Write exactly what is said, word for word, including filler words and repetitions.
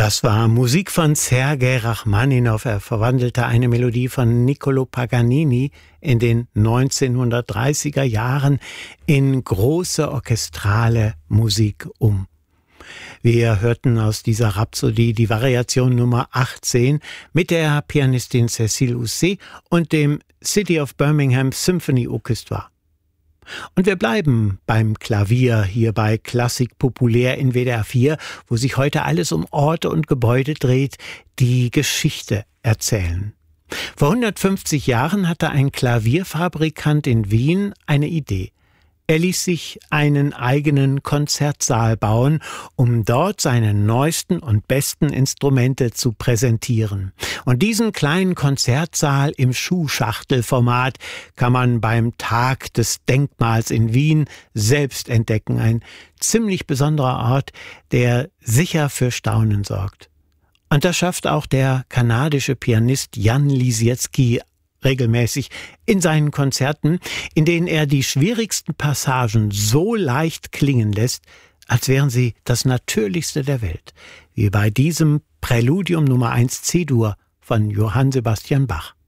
Das war Musik von Sergei Rachmaninow. Er verwandelte eine Melodie von Niccolò Paganini in den neunzehnhundertdreißiger Jahren in große orchestrale Musik um. Wir hörten aus dieser Rhapsodie die Variation Nummer achtzehn mit der Pianistin Cécile Housset und dem City of Birmingham Symphony Orchestra. Und wir bleiben beim Klavier hier bei Klassik populär in W D R vier, wo sich heute alles um Orte und Gebäude dreht, die Geschichte erzählen. Vor hundertfünfzig Jahren hatte ein Klavierfabrikant in Wien eine Idee. Er ließ sich einen eigenen Konzertsaal bauen, um dort seine neuesten und besten Instrumente zu präsentieren. Und diesen kleinen Konzertsaal im Schuhschachtelformat kann man beim Tag des Denkmals in Wien selbst entdecken. Ein ziemlich besonderer Ort, der sicher für Staunen sorgt. Und das schafft auch der kanadische Pianist Jan Lisiecki regelmäßig in seinen Konzerten, in denen er die schwierigsten Passagen so leicht klingen lässt, als wären sie das Natürlichste der Welt, wie bei diesem Präludium Nummer eins C-Dur von Johann Sebastian Bach.